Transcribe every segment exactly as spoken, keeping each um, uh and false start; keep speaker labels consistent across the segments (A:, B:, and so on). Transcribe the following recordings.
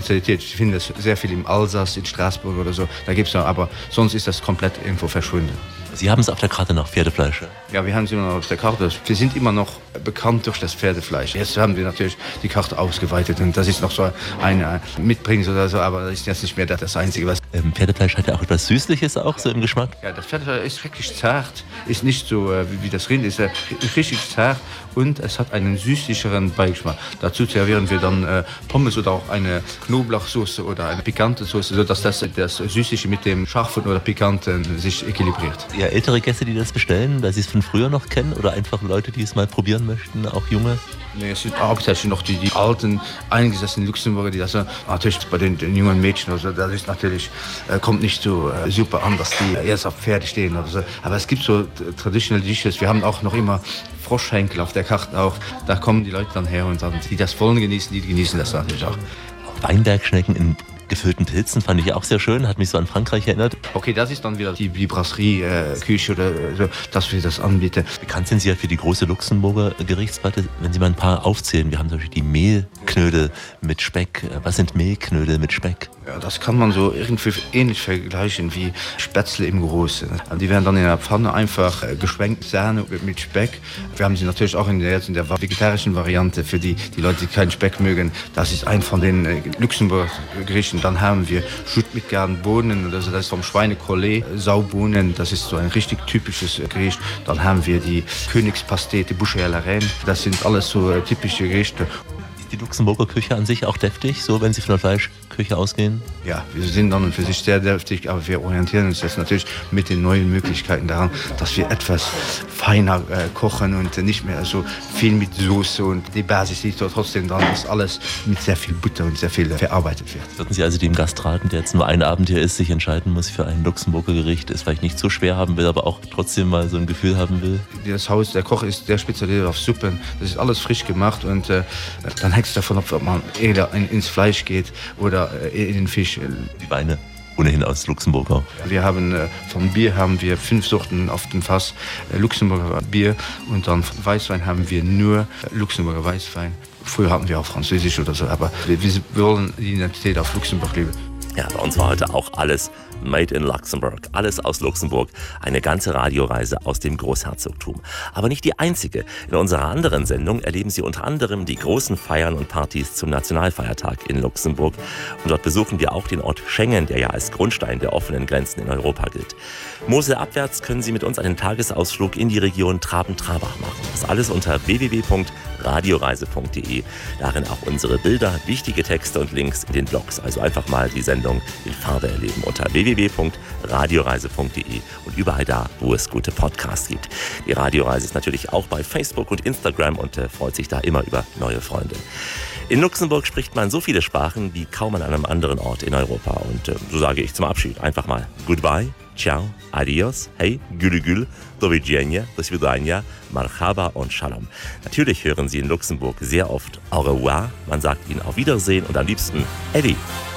A: Spezialität. Ich finde das sehr viel im Elsass, in Straßburg oder so. Da gibt es noch, aber sonst ist das komplett irgendwo verschwunden.
B: Sie haben es auf der Karte noch, Pferdefleisch?
A: Ja, wir haben es immer noch auf der Karte. Wir sind immer noch bekannt durch das Pferdefleisch. Jetzt haben wir natürlich die Karte ausgeweitet und das ist noch so ein äh, Mitbringsel oder so, aber das ist jetzt nicht mehr das Einzige, was...
B: Ähm, Pferdefleisch hat ja auch etwas Süßliches auch so im Geschmack?
A: Ja, das Pferdefleisch ist wirklich zart, ist nicht so äh, wie, wie das Rind, ist äh, richtig zart und es hat einen süßlicheren Beigeschmack. Dazu servieren wir dann äh, Pommes oder auch eine Knoblauchsoße oder eine pikante Soße, sodass das, das Süßliche mit dem Scharfen oder Pikanten sich equilibriert.
B: Ja, ältere Gäste, die das bestellen, weil sie es von früher noch kennen oder einfach Leute, die es mal probieren möchten, auch junge?
A: Nee, es sind hauptsächlich noch die, die alten, eingesessenen Luxemburger, die das äh, natürlich bei den, den jungen Mädchen, also das ist natürlich, äh, kommt nicht so äh, super an, dass die erst auf Pferde stehen oder so. Aber es gibt so traditionelle Dishes, wir haben auch noch immer Froschschenkel auf der Karte auch, da kommen die Leute dann her und sagen, die das wollen genießen, die genießen das natürlich auch.
B: Weinbergschnecken in gefüllten Pilzen fand ich auch sehr schön, hat mich so an Frankreich erinnert.
A: Okay, das ist dann wieder die, die Brasserie-Küche äh, oder so, dass wir das anbieten.
B: Bekannt sind Sie ja für die große Luxemburger Gerichtsplatte. Wenn Sie mal ein paar aufzählen, wir haben zum Beispiel die Mehlknödel mit Speck. Was sind Mehlknödel mit Speck?
A: Ja, das kann man so irgendwie ähnlich vergleichen wie Spätzle im Großen. Die werden dann in der Pfanne einfach geschwenkt, Sahne mit Speck. Wir haben sie natürlich auch in der, jetzt in der vegetarischen Variante für die, die Leute, die keinen Speck mögen. Das ist ein von den Luxemburger Gerichten. Dann haben wir Schut mit garen Bohnen, das ist vom Schweinekollet, Saubohnen, das ist so ein richtig typisches Gericht. Dann haben wir die Königspastete, Bouche à la Reine, das sind alles so typische Gerichte.
B: Ist die Luxemburger Küche an sich auch deftig, so wenn Sie von der Fleischküche ausgehen?
A: Ja, wir sind dann und für sich sehr deftig, aber wir orientieren uns jetzt natürlich mit den neuen Möglichkeiten daran, dass wir etwas feiner äh, kochen und nicht mehr so viel mit Soße und die Basis liegt trotzdem dran, dass alles mit sehr viel Butter und sehr viel verarbeitet wird.
B: Würden Sie also dem Gast raten, der jetzt nur einen Abend hier ist, sich entscheiden muss für ein Luxemburger Gericht, es vielleicht nicht so schwer haben will, aber auch trotzdem mal so ein Gefühl haben will?
A: Das Haus, der Koch ist sehr spezialisiert auf Suppen, das ist alles frisch gemacht und äh, dann hängt es davon ab, ob man eher ins Fleisch geht oder äh, in den Fisch.
B: Die Weine ohnehin aus Luxemburg auch.
A: Wir haben äh, von Bier haben wir fünf Sorten auf dem Fass äh, Luxemburger Bier und dann von Weißwein haben wir nur äh, Luxemburger Weißwein. Früher hatten wir auch Französisch oder so, aber wir, wir wollen die Identität auf Luxemburg leben.
B: Ja, bei uns war heute auch alles Made in Luxemburg. Alles aus Luxemburg. Eine ganze Radioreise aus dem Großherzogtum. Aber nicht die einzige. In unserer anderen Sendung erleben Sie unter anderem die großen Feiern und Partys zum Nationalfeiertag in Luxemburg. Und dort besuchen wir auch den Ort Schengen, der ja als Grundstein der offenen Grenzen in Europa gilt. Moselabwärts können Sie mit uns einen Tagesausflug in die Region Traben-Trabach machen. Das alles unter w w w punkt radioreise punkt d e. Darin auch unsere Bilder, wichtige Texte und Links in den Blogs. Also einfach mal die Sendung in Farbe erleben unter w w w punkt radioreise punkt d e und überall da, wo es gute Podcasts gibt. Die Radioreise ist natürlich auch bei Facebook und Instagram und äh, freut sich da immer über neue Freunde. In Luxemburg spricht man so viele Sprachen wie kaum an einem anderen Ort in Europa. Und äh, so sage ich zum Abschied einfach mal Goodbye, Ciao, Adios, Hey, Gülü Gül, Do widzenia, Do svidania, Marhaba und Shalom. Natürlich hören Sie in Luxemburg sehr oft Au revoir, man sagt Ihnen auf Wiedersehen und am liebsten Eddie.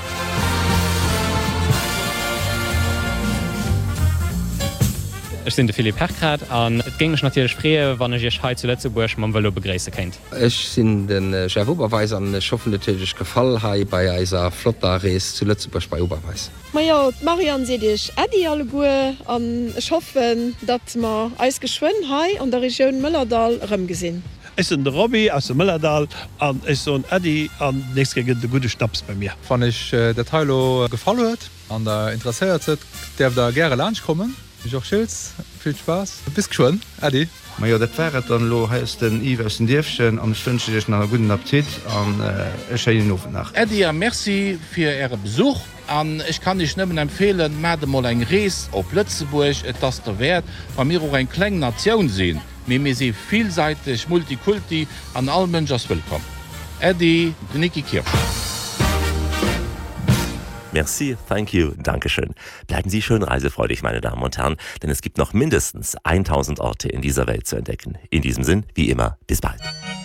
C: Ich bin der Philipp Herkrat und es ging mich natürlich früher, wenn ich euch heute zu Lützeburg mal Velo begrüßen könnte.
D: Ich bin den Chef Oberweis und ich hoffe natürlich gefallen habe bei einer Flotterreise zu Lützeburg bei Oberweis.
E: Ja, Marianne seht ich Eddie alle gut und ich hoffe, dass wir alles geschwommen haben und der Region Müllerdal rumgesehen.
F: Ich bin der Robby aus dem Müllerdal und ich bin Eddie und nichts gegen den guten Schnaps bei mir.
G: Wenn ich äh, der Teilo gefallen hat und äh, interessiert ist, darf da gerne Lunch kommen. Ich auch Schilz, viel Spaß. Bis schon, Adi.
A: Ma ja, dat wäret dann lo heist den Iwersen Dirfchen an wünsche dich nach guten Appetit an äh, Ofen nach.
H: Eddie, merci für Ihren Besuch. Und ich kann dich nicht empfehlen, mal mal ein Reis auf Lützeburg, das der Wert, weil wir auch eine kleine Nation sind. Wir sind vielseitig, multikulti, an allen Menschen willkommen. Eddie, Niki Kirsch.
B: Merci, thank you, Dankeschön. Bleiben Sie schön reisefreudig, meine Damen und Herren, denn es gibt noch mindestens tausend Orte in dieser Welt zu entdecken. In diesem Sinn, wie immer, bis bald.